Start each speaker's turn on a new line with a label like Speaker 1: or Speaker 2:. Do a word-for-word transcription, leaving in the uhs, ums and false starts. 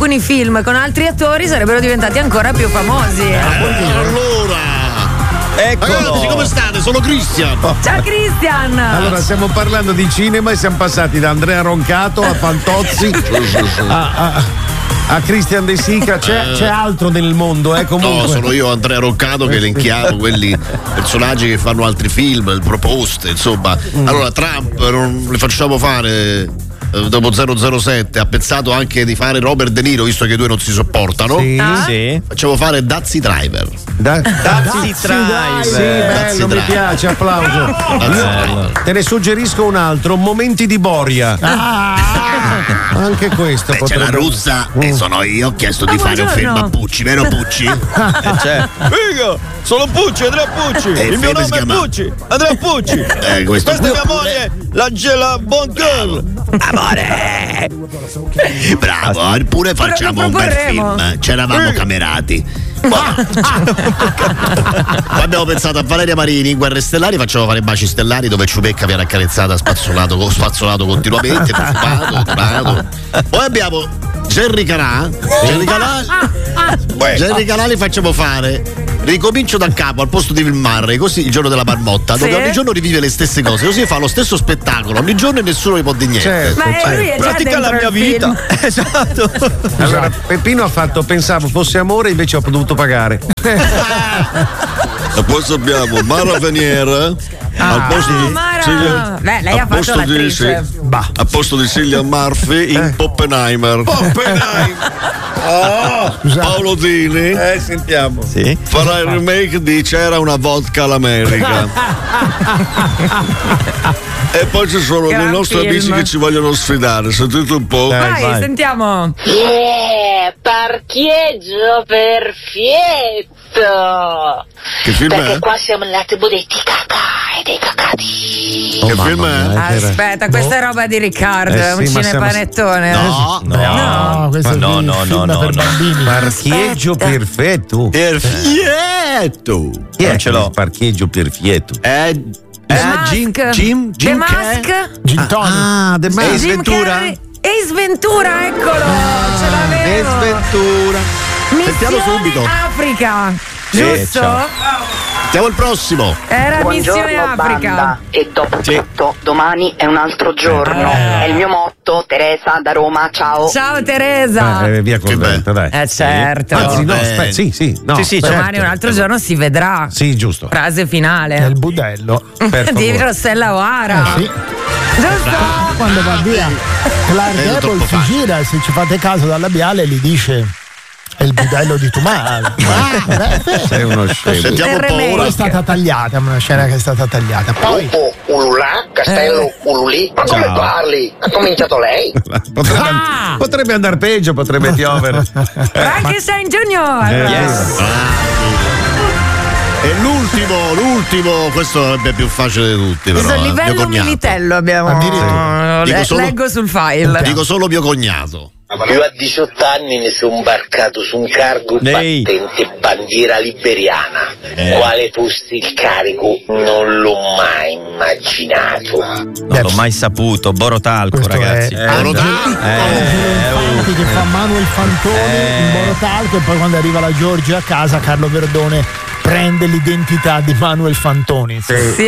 Speaker 1: alcuni film con altri attori sarebbero diventati ancora più famosi.
Speaker 2: Eh, allora
Speaker 3: Eccolo.
Speaker 2: Ragazzi, come state? Sono Cristian.
Speaker 1: Ciao Cristian.
Speaker 4: Allora, stiamo parlando di cinema e siamo passati da Andrea Roncato a Fantozzi a, a, a Cristian De Sica. C'è, c'è altro nel mondo, eh? Comunque.
Speaker 2: No, sono io Andrea Roncato che elenchiamo quelli personaggi che fanno altri film, il proposte, insomma. Allora, Trump non le facciamo fare. Dopo zero zero sette ha pensato anche di fare Robert De Niro, visto che i due non si sopportano.
Speaker 4: Sì,
Speaker 1: Ah?
Speaker 3: Sì.
Speaker 2: Facciamo fare Dazzy Driver.
Speaker 4: Da-
Speaker 3: Dazzy Driver.
Speaker 4: Sì,
Speaker 2: Dazzy
Speaker 4: bello, mi
Speaker 2: Driver.
Speaker 4: piace, applauso.
Speaker 2: Dazzy Driver.
Speaker 4: Te ne suggerisco un altro, Momenti di Boria. Anche questo
Speaker 2: Beh, c'è
Speaker 4: potrebbe.
Speaker 2: la Ruzza e sono io, ho chiesto di
Speaker 1: Ah,
Speaker 2: fare un
Speaker 1: buongiorno.
Speaker 2: film a Pucci, vero Pucci?
Speaker 3: Eh, cioè. Figo, sono Pucci, Andrea Pucci.
Speaker 2: Eh,
Speaker 3: Il mio
Speaker 2: film
Speaker 3: nome
Speaker 2: si
Speaker 3: è
Speaker 2: chiama-
Speaker 3: Pucci, Andrea Pucci.
Speaker 2: Eh, questo
Speaker 3: Questa è mia moglie, l'Angela Bon Girl.
Speaker 2: Amore! Bravo, pure facciamo un bel
Speaker 1: proporremo.
Speaker 2: film. C'eravamo camerati. Ma- Poi abbiamo pensato a Valeria Marini in Guerre Stellari, facciamo fare Baci Stellari dove Ciupecca viene accarezzata, spazzolato, spazzolato continuamente, turbato, turbato. Poi abbiamo Gerry Calà. Gerry Calà. Gerry Calà li facciamo fare. Ricomincio da capo al posto di Bill Murray, così il giorno della marmotta, dove
Speaker 1: Sì.
Speaker 2: ogni giorno rivive le stesse cose, così fa lo stesso spettacolo ogni giorno e nessuno gli può dire niente.
Speaker 4: Certo,
Speaker 1: Ma
Speaker 4: certo.
Speaker 1: lui è già
Speaker 3: Pratica
Speaker 1: dentro
Speaker 3: la mia
Speaker 1: il
Speaker 3: vita.
Speaker 1: film.
Speaker 3: Esatto.
Speaker 4: Allora, Peppino ha fatto, pensavo fosse amore, invece ho dovuto pagare.
Speaker 2: E poi abbiamo Mara Venier al posto
Speaker 1: Ah,
Speaker 2: di
Speaker 1: Mara.
Speaker 2: Silvia-
Speaker 1: Beh, lei
Speaker 2: al
Speaker 1: ha fatto
Speaker 2: posto di,
Speaker 1: l'attrice.
Speaker 2: sì, a posto di Cillian Murphy in Oppenheimer. Paolo Dini
Speaker 4: Eh, sentiamo.
Speaker 3: Sì.
Speaker 2: farà il remake di C'era una vodka all'America. E poi ci sono
Speaker 1: Gran
Speaker 2: dei nostri
Speaker 1: film.
Speaker 2: amici che ci vogliono sfidare, sentite un po'.
Speaker 1: Vai,
Speaker 3: vai.
Speaker 1: sentiamo.
Speaker 5: Yeah, parcheggio perfetto!
Speaker 2: Che film
Speaker 5: Perché
Speaker 2: è?
Speaker 5: qua siamo nella tribù dei ticacà e dei cacati.
Speaker 2: Che film è?
Speaker 1: Aspetta, questa è roba di Riccardo,
Speaker 4: Eh
Speaker 1: è un
Speaker 4: sì, ma siamo-
Speaker 1: cinepanettone.
Speaker 2: No,
Speaker 1: No.
Speaker 6: questo
Speaker 3: no,
Speaker 6: è il
Speaker 3: no,
Speaker 6: film
Speaker 3: no,
Speaker 6: per
Speaker 3: no.
Speaker 6: bambini.
Speaker 4: Parcheggio
Speaker 1: Aspetta.
Speaker 4: perfetto.
Speaker 2: Perfetto.
Speaker 4: Chi è
Speaker 3: Non ce l'ho.
Speaker 4: il parcheggio perfetto?
Speaker 2: È
Speaker 1: The
Speaker 2: è
Speaker 1: Mask.
Speaker 2: Jim Jim
Speaker 1: The
Speaker 2: Jim
Speaker 1: Mask.
Speaker 6: Gin tonic.
Speaker 4: Ah, The
Speaker 2: Ace
Speaker 4: Mask.
Speaker 1: Jim
Speaker 2: Ventura?
Speaker 1: Carrey. Ace Ventura, eccolo, ce l'avevo.
Speaker 2: Ventura. Sentiamo
Speaker 1: Missione
Speaker 2: subito.
Speaker 1: Africa,
Speaker 3: Sì,
Speaker 1: giusto?
Speaker 3: ciao.
Speaker 2: Sentiamo il prossimo.
Speaker 1: Era Missione Africa.
Speaker 5: E dopo
Speaker 2: Sì.
Speaker 5: tutto, domani è un altro giorno.
Speaker 1: Eh.
Speaker 5: È il mio motto, Teresa da Roma, ciao.
Speaker 1: Ciao Teresa.
Speaker 4: Eh, via col
Speaker 2: Che
Speaker 4: vento, dai.
Speaker 1: Eh certo.
Speaker 4: Anzi, no,
Speaker 2: Eh.
Speaker 4: aspetta, sì, sì, no.
Speaker 3: Sì, sì,
Speaker 4: aspetta.
Speaker 1: Domani un altro giorno si vedrà.
Speaker 4: Sì, giusto.
Speaker 1: Frase
Speaker 6: È
Speaker 1: finale.
Speaker 6: il budello.
Speaker 4: Per
Speaker 1: Di
Speaker 4: favore.
Speaker 1: Rossella O'Hara.
Speaker 6: Sì.
Speaker 1: Giusto?
Speaker 6: Quando va via Clark
Speaker 2: Eh,
Speaker 6: Gable
Speaker 2: troppo
Speaker 6: si
Speaker 2: facile.
Speaker 6: gira, se ci fate caso dal labiale gli dice è il budello di Tumar.
Speaker 4: Sei uno scemo.
Speaker 2: Sentiamo un po'
Speaker 1: remake.
Speaker 2: ora.
Speaker 6: Poi è stata tagliata, è una scena che è stata tagliata. Poi
Speaker 7: Lupo, Ululà, Castello, Ululì. Ma come
Speaker 3: Ciao.
Speaker 7: parli? Ha cominciato lei?
Speaker 4: Potrebbe,
Speaker 1: Ah!
Speaker 4: potrebbe andare peggio, potrebbe piovere.
Speaker 1: Frankenstein Junior.
Speaker 4: Eh,
Speaker 3: Yes.
Speaker 2: E l'ultimo, l'ultimo, questo è più facile di tutti, però.
Speaker 1: Questo
Speaker 2: eh, mio
Speaker 1: livello
Speaker 2: cognato.
Speaker 1: militello abbiamo.
Speaker 6: Addirittura.
Speaker 2: Dico
Speaker 1: Le-
Speaker 2: solo-
Speaker 1: Leggo sul file.
Speaker 2: Dico solo mio cognato.
Speaker 7: Io a diciotto anni ne sono imbarcato su un cargo
Speaker 3: Ehi.
Speaker 7: battente bandiera liberiana.
Speaker 2: Eh.
Speaker 7: Quale fosse il carico non l'ho mai immaginato.
Speaker 3: Non l'ho mai saputo. Borotalco,
Speaker 6: questo
Speaker 3: ragazzi.
Speaker 6: è
Speaker 2: Eh,
Speaker 6: Angelo,
Speaker 2: lo-
Speaker 6: Angelo Infante che fa Manuel Fantoni
Speaker 3: Eh.
Speaker 6: in Borotalco e poi quando arriva la Giorgia a casa Carlo Verdone prende l'identità di Manuel Fantoni.
Speaker 1: Sì,